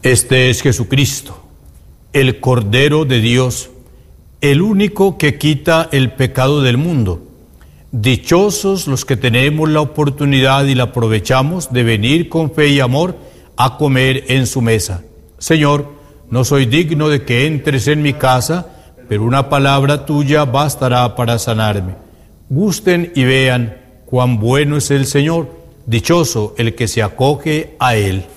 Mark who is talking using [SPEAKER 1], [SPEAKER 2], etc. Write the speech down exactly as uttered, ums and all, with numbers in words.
[SPEAKER 1] Este es Jesucristo, el Cordero de Dios, el único que quita el pecado del mundo. Dichosos los que tenemos la oportunidad y la aprovechamos de venir con fe y amor a comer en su mesa. Señor, no soy digno de que entres en mi casa, pero una palabra tuya bastará para sanarme. Gusten y vean cuán bueno es el Señor, dichoso el que se acoge a Él.